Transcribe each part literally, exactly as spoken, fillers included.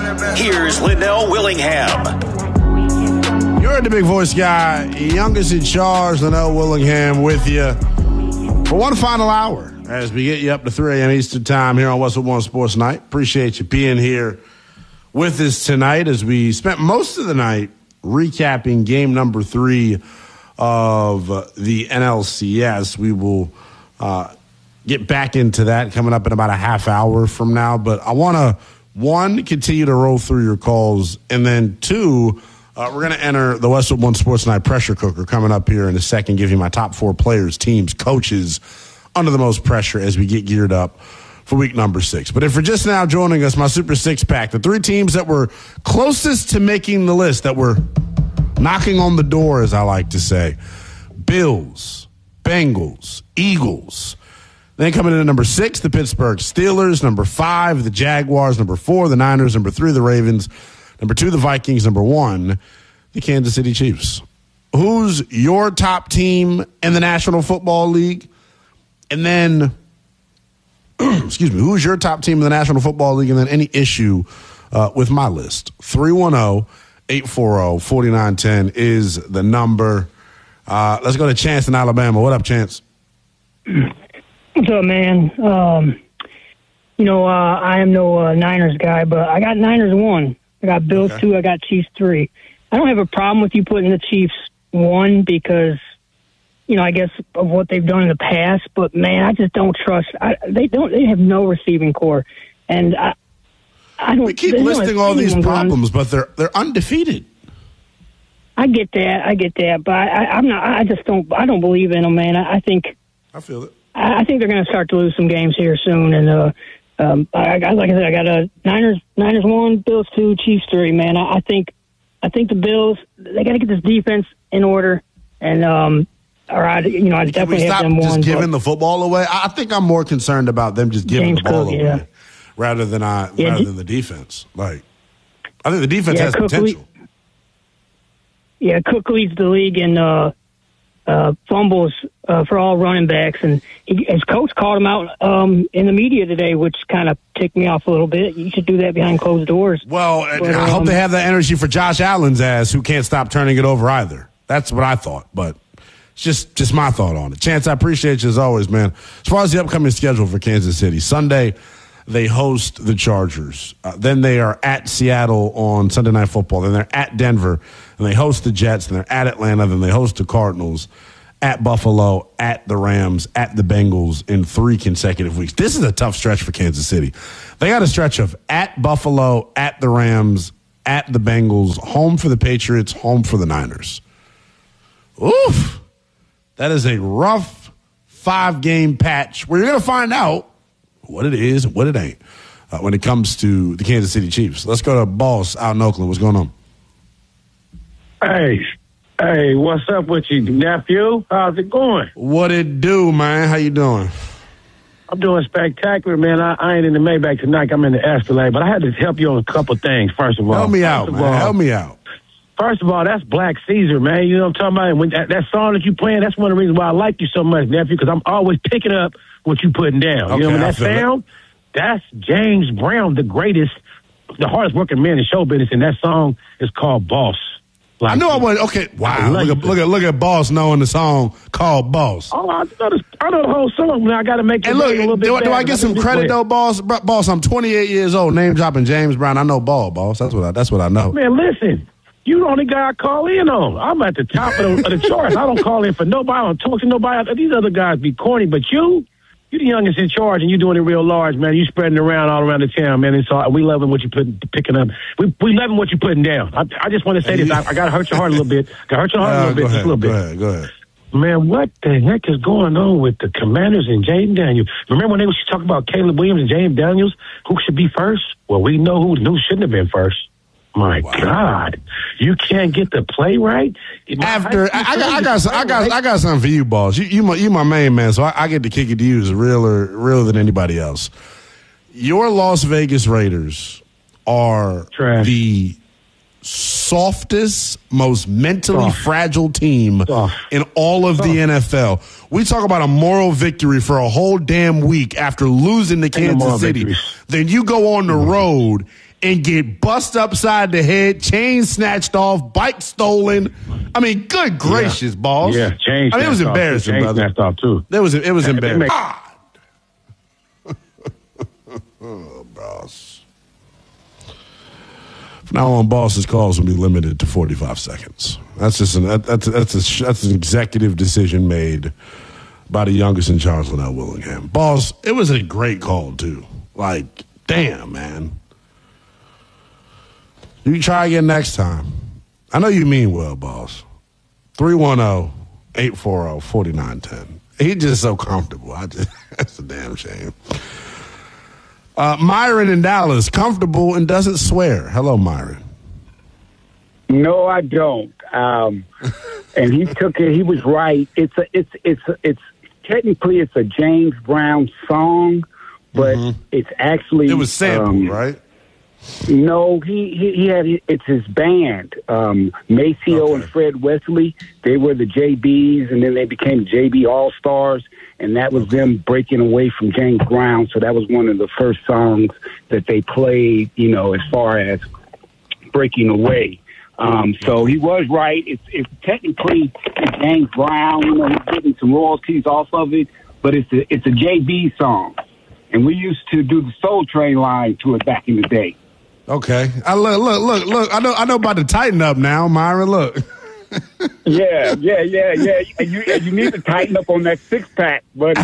Here's Linnell Willingham. You're the big voice guy, youngest in charge, Linnell Willingham with you for one final hour as we get you up to three a.m. Eastern time here on Westwood One Sports Night. Appreciate you being here with us tonight as we spent most of the night recapping game number three of the N L C S. We will uh, get back into that coming up in about a half hour from now. But I want to, one, continue to roll through your calls, and then two, uh, we're going to enter the Westwood One Sports Night pressure cooker coming up here in a second, give you my top four players, teams, coaches under the most pressure as we get geared up for week number six. But if you're just now joining us, my Super Six Pack, the three teams that were closest to making the list, that were knocking on the door, as I like to say: Bills, Bengals, Eagles. Then coming in at number six, the Pittsburgh Steelers. Number five, the Jaguars. Number four, the Niners. Number three, the Ravens. Number two, the Vikings. Number one, the Kansas City Chiefs. Who's your top team in the National Football League? And then, excuse me, who's your top team in the National Football League? And then any issue uh, with my list. three one zero, eight four zero, four nine one zero is the number. Uh, let's go to Chance in Alabama. What up, Chance? What's up, man? Um, you know, uh, I am no uh, Niners guy, but I got Niners one. I got Bills okay. two. I got Chiefs three. I don't have a problem with you putting the Chiefs one because, you know, I guess of what they've done in the past. But man, I just don't trust. I, they don't. They have no receiving core, and I. I don't. We keep listing all these problems, but they're they're undefeated. I get that. I get that, but I, I'm not. I just don't. I don't believe in them, man. I, I think. I feel it. I think they're going to start to lose some games here soon, and uh, um, I, I like I said, I got a Niners, Niners one, Bills two, Chiefs three. Man, I, I think, I think the Bills, they got to get this defense in order, and um, all right, you know, I definitely have them one. Just giving the football away. I think I'm more concerned about them just giving James the ball Cook, away yeah. rather than I yeah, rather than the defense. Like, I think the defense yeah, has Cook potential. Le- yeah, Cook leads the league in uh, uh, fumbles uh, for all running backs, and he, his coach called him out um, in the media today, which kind of ticked me off a little bit. You should do that behind closed doors. Well, but, I um, hope they have that energy for Josh Allen's ass, who can't stop turning it over either. That's what I thought, but it's just just my thought on it. Chance, I appreciate you as always, man. As far as the upcoming schedule for Kansas City, Sunday they host the Chargers. Uh, then they are at Seattle on Sunday Night Football. Then they're at Denver, and they host the Jets. Then they're at Atlanta. Then they host the Cardinals, at Buffalo, at the Rams, at the Bengals in three consecutive weeks. This is a tough stretch for Kansas City. They got a stretch of at Buffalo, at the Rams, at the Bengals, home for the Patriots, home for the Niners. Oof. That is a rough five-game patch where you're going to find out what it is and what it ain't uh, when it comes to the Kansas City Chiefs. Let's go to Boss out in Oakland. What's going on? Hey, hey, what's up with you, nephew? How's it going? What it do, man? How you doing? I'm doing spectacular, man. I, I ain't in the Maybach tonight. I'm in the Escalade, but I had to help you on a couple things, first of all. Help me first out, man. All, help me out. First of all, that's Black Caesar, man. You know what I'm talking about? And when that, that song that you playing, that's one of the reasons why I like you so much, nephew, because I'm always picking up what you putting down. Okay, you know, when I that sound, it. that's James Brown, the greatest, the hardest working man in show business, and that song is called Boss. Like, I know I was okay. Wow, look at, look at look at Boss knowing the song called Boss. Oh, I know the, I know the whole song. Now I got to make it and look, a little bit. Do, do I bad, get some credit though, Boss? Boss, I'm twenty-eight years old. Name dropping James Brown. I know ball, Boss. That's what I. That's what I know. Man, listen. You the only guy I call in on. I'm at the top of the, of the charts. I don't call in for nobody. I don't talk to nobody. These other guys be corny, but you, you the youngest in charge, and you doing it real large, man. You spreading it around all around the town, man. And so we loving what you put picking up. We we loving what you putting down. I, I just want to say this. I, I got to hurt your heart a little bit. Got to hurt your heart uh, a little bit, ahead, just a little bit. Go ahead, go ahead. Man, what the heck is going on with the Commanders and Jaden Daniels? Remember when they was talking about Caleb Williams and Jaden Daniels? Who should be first? Well, we know who, who shouldn't have been first. My wow. God, you can't get the play right. After I, I, got, I got, I got, I got something for you, boss. You, you my, you my main man, so I, I get to kick it to you as realer, realer than anybody else. Your Las Vegas Raiders are Trash. the softest, most mentally Soft. fragile team Soft. in all of Soft. the N F L. We talk about a moral victory for a whole damn week after losing to Kansas City. Victories. Then you go on the road and get bust upside the head, chain snatched off, bike stolen. I mean, good gracious, yeah. boss. Yeah, chain I mean, it was embarrassing, chain brother. Snatched off too. It was, it was They embarrassing. make- Oh, boss. From now on, boss's calls will be limited to forty-five seconds. That's just an that's that's a, that's an executive decision made by the youngest in charge, Linnell Willingham. Boss, it was a great call too. Like, damn, man. You can try again next time. I know you mean well, boss. three one zero, eight four zero, four nine one zero. He's just so comfortable. I just that's a damn shame. Uh, Myron in Dallas, comfortable and doesn't swear. Hello, Myron. No, I don't. Um, and he took it. He was right. It's a. It's. It's. A, it's technically it's a James Brown song, but mm-hmm. it's actually it was sampled, um, right? No, he, he he had it's his band, um, Maceo okay. and Fred Wesley. They were the J Bs, and then they became J B All Stars, and that was okay. them breaking away from James Brown. So that was one of the first songs that they played, you know, as far as breaking away. Um, so he was right. It's, it's technically James Brown. You know, he's getting some royalties off of it, but it's a, it's a J B song, and we used to do the Soul Train line to it back in the day. Okay, I look, look, look, look. I know, I know about to tighten up now, Myron. Look. yeah, yeah, yeah, yeah. You, you need to tighten up on that six pack, buddy.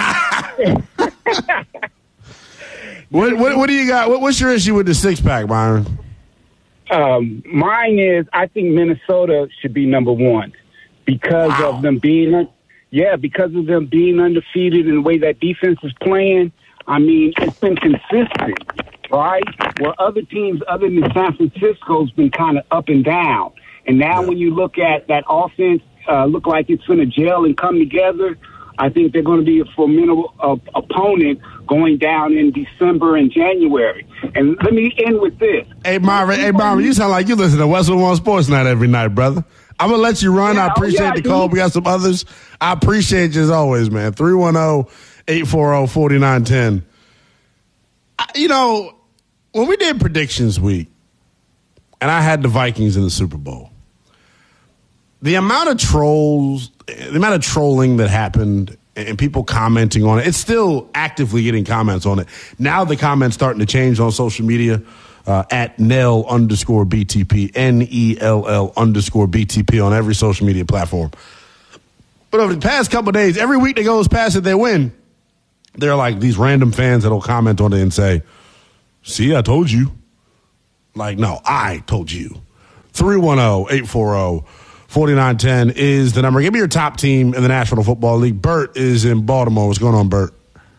what, what, what do you got? What, what's your issue with the six pack, Myron? Um, mine is I think Minnesota should be number one because wow. of them being, yeah, because of them being undefeated and the way that defense is playing. I mean, it's been consistent. Right? Where other teams other than San Francisco's been kind of up and down. And now yeah. when you look at that offense, uh, look like it's going to gel and come together, I think they're going to be a formidable uh, opponent going down in December and January. And let me end with this. Hey, Myron, hey, Myron, you sound like you listen to Westwood One Sports Night every night, brother. I'm going to let you run. Yeah, I appreciate oh, yeah, the call. We got some others. I appreciate you as always, man. three one zero, eight four zero, four nine one zero. You know, when we did predictions week, and I had the Vikings in the Super Bowl, the amount of trolls, the amount of trolling that happened and people commenting on it, it's still actively getting comments on it. Now the comments starting to change on social media uh, at Nell underscore B T P, N E L L underscore B T P on every social media platform. But over the past couple of days, every week that goes past that they win, there are like these random fans that'll comment on it and say, see, I told you. Like, no, I told you. three one zero, eight four zero, four nine one zero is the number. Give me your top team in the National Football League. Bert is in Baltimore. What's going on, Bert?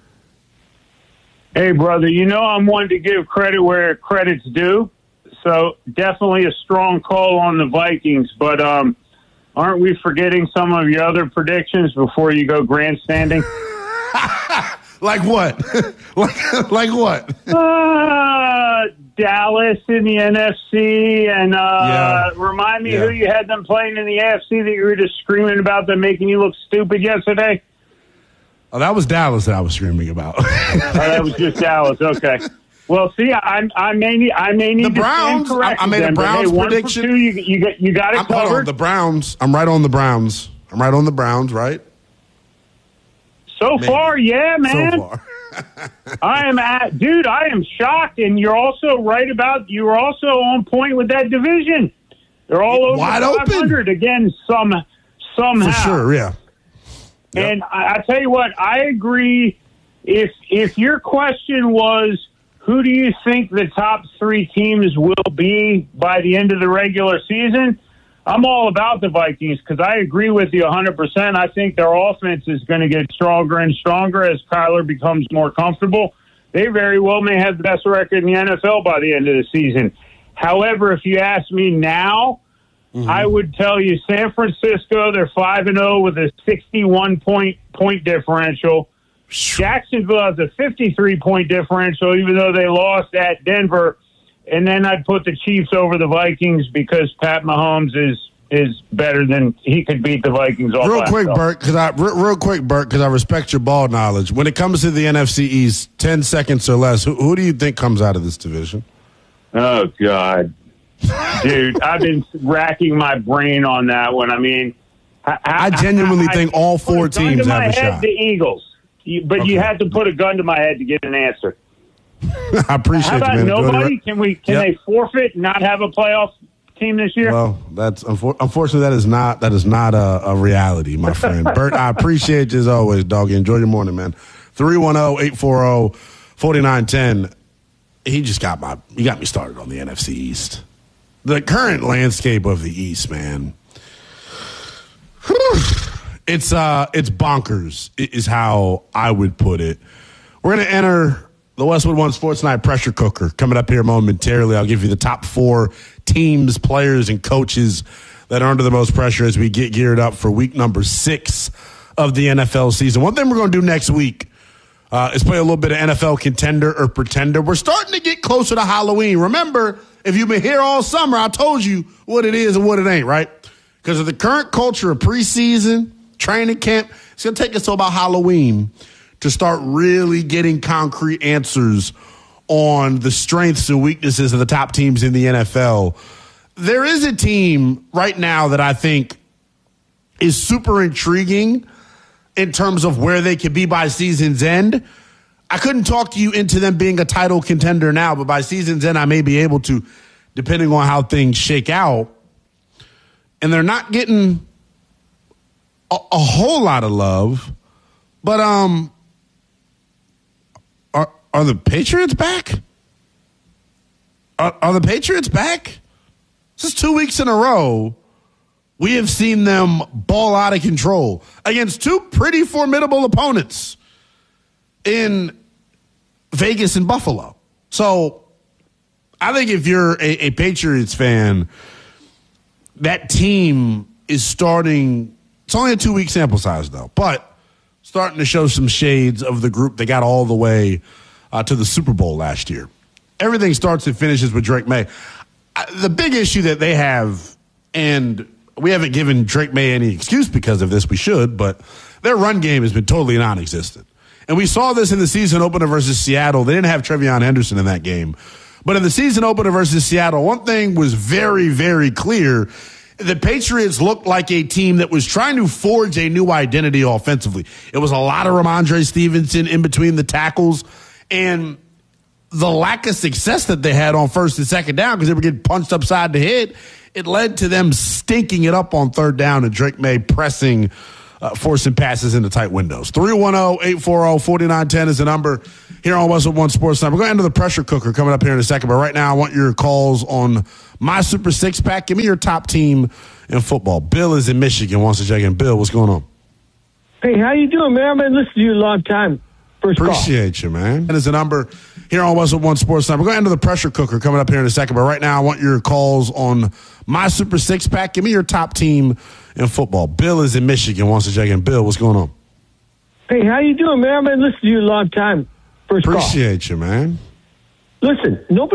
Hey, brother, you know I'm one to give credit where credit's due. So definitely a strong call on the Vikings. But um, aren't we forgetting some of your other predictions before you go grandstanding? Like what? like, like what? Uh, Dallas in the N F C, and uh, yeah. remind me yeah. who you had them playing in the A F C that you were just screaming about them making you look stupid yesterday. Oh, that was Dallas that I was screaming about. Oh, that was just Dallas. Okay. Well, see, I, I may need, I may need the Browns. to stand corrected. I, I made them, a Browns hey, prediction. One for two, you, you got, you got it I'm, covered. hold on, the Browns. I'm right on the Browns. I'm right on the Browns. Right. So Maybe. far, yeah, man. So far. I am at, dude, I am shocked, and you're also right about, you were also on point with that division. They're all over Wide five hundred open. again, some, somehow. For sure, yeah. Yep. And I, I tell you what, I agree. If if your question was, who do you think the top three teams will be by the end of the regular season? I'm all about the Vikings because I agree with you one hundred percent. I think their offense is going to get stronger and stronger as Kyler becomes more comfortable. They very well may have the best record in the N F L by the end of the season. However, if you ask me now, mm-hmm. I would tell you San Francisco, they're five and oh with a sixty-one point point differential. Jacksonville has a fifty-three point differential, even though they lost at Denver. And then I'd put the Chiefs over the Vikings because Pat Mahomes is is better than he could beat the Vikings. All real quick, so. Bert, because I real, real quick, Bert, because I respect your ball knowledge. When it comes to the N F C East, ten seconds or less, who, who do you think comes out of this division? Oh, God. Dude, I've been racking my brain on that one. I mean, I, I genuinely I, think I, all four teams have a head, shot. The Eagles. But okay. You had to put a gun to my head to get an answer. I appreciate How about you, man. nobody? Can we? Can yep. they forfeit and not have a playoff team this year? Well, that's unfortunately that is not that is not a, a reality, my friend. Bert, I appreciate you as always, doggy. Enjoy your morning, man. three one zero, eight four zero, four nine one zero. He just got my he got me started on the N F C East. The current landscape of the East, man. It's uh it's bonkers is how I would put it. We're gonna enter the Westwood One Sports Night pressure cooker coming up here momentarily. I'll give you the top four teams, players, and coaches that are under the most pressure as we get geared up for week number six of the N F L season. One thing we're going to do next week uh, is play a little bit of N F L contender or pretender. We're starting to get closer to Halloween. Remember, if you've been here all summer, I told you what it is and what it ain't, right? Because of the current culture of preseason, training camp, it's going to take us to about Halloween to start really getting concrete answers on the strengths and weaknesses of the top teams in the N F L. There is a team right now that I think is super intriguing in terms of where they could be by season's end. I couldn't talk to you into them being a title contender now, but by season's end, I may be able to, depending on how things shake out. And they're not getting a, a whole lot of love, but um. Are the Patriots back? Are, are the Patriots back? This is two weeks in a row. We have seen them ball out of control against two pretty formidable opponents in Vegas and Buffalo. So I think if you're a, a Patriots fan, that team is starting. It's only a two-week sample size, though, but starting to show some shades of the group that got all the way Uh, to the Super Bowl last year. Everything starts and finishes with Drake May. Uh, the big issue that they have, and we haven't given Drake May any excuse because of this, we should, but their run game has been totally non-existent. And we saw this in the season opener versus Seattle. They didn't have Trevion Henderson in that game. But in the season opener versus Seattle, one thing was very, very clear. The Patriots looked like a team that was trying to forge a new identity offensively. It was a lot of Ramondre Stevenson in between the tackles. And the lack of success that they had on first and second down because they were getting punched upside the head, it led to them stinking it up on third down and Drake May pressing, uh, forcing passes into tight windows. three one zero, eight four zero, four nine one zero is the number here on Westwood One Sports Night. We're going to enter the pressure cooker coming up here in a second, but right now I want your calls on my Super Six Pack. Give me your top team in football. Bill is in Michigan, wants to check in. Bill, what's going on? Hey, how you doing, man? I've been listening to you a long time. First Appreciate call. you, man. That is the number here on Westwood One Sports Night. We're going to enter the pressure cooker coming up here in a second, but right now I want your calls on my Super Six Pack. Give me your top team in football. Bill is in Michigan, wants to check in. Bill, what's going on? Hey, how you doing, man? I've been listening to you a long time. First Appreciate call. you, man. Listen, nobody